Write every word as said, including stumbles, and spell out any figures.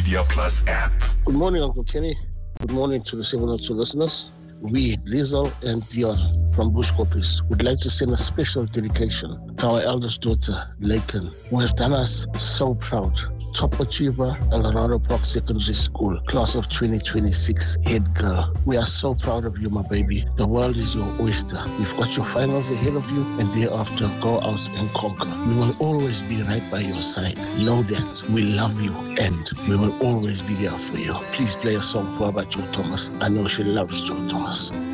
Media Plus app. Good morning, Uncle Kenny. Good morning to the seven oh two listeners. We, Liesl and Dion from Bush Copies, would like to send a special dedication to our eldest daughter, Laken, who has done us so proud. Top achiever, El Dorado Park Secondary School, class of twenty twenty-six, head girl. We are so proud of you, my baby. The world is your oyster. You've got your finals ahead of you, and thereafter, go out and conquer. We will always be right by your side. Know that we love you, and we will always be there for you. Please play a song for about Joe Thomas. I know she loves Joe Thomas.